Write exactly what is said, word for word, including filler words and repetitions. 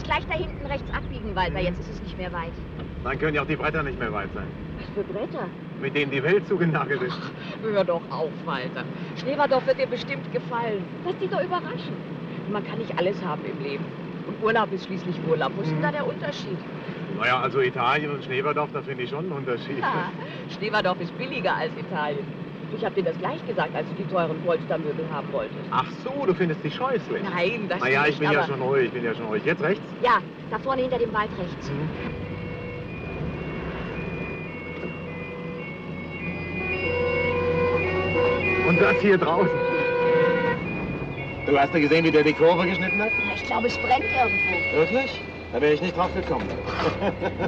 gleich da hinten rechts abbiegen, Walter. Jetzt ist es nicht mehr weit. Dann können ja auch die Bretter nicht mehr weit sein. Was für Bretter? Mit denen die Welt zugenagelt ist. Ach, hör doch auf, Walter. Schneverdorf wird dir bestimmt gefallen. Lass dich doch überraschen. Man kann nicht alles haben im Leben. Und Urlaub ist schließlich Urlaub. Wo ist denn da der Unterschied? Naja, also Italien und Schneverdorf, da finde ich schon einen Unterschied. Ja, Schneverdorf ist billiger als Italien. Ich hab dir das gleich gesagt, als du die teuren Polstermöbel haben wolltest. Ach so, du findest die scheußlich. Nein, das naja, nicht, ich bin aber... ja schon ruhig, ich bin ja schon ruhig. Jetzt rechts? Ja, da vorne hinter dem Wald rechts. Mhm. Und das hier draußen. Du hast ja gesehen, wie der die Kurve geschnitten hat? Ja, ich glaube, es brennt irgendwo. Wirklich? Da wäre ich nicht drauf gekommen.